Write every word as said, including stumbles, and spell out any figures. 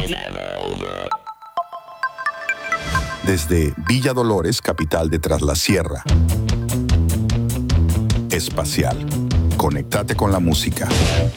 Desde Villa Dolores, capital de Tras la Sierra. Espacial. Conéctate con la música.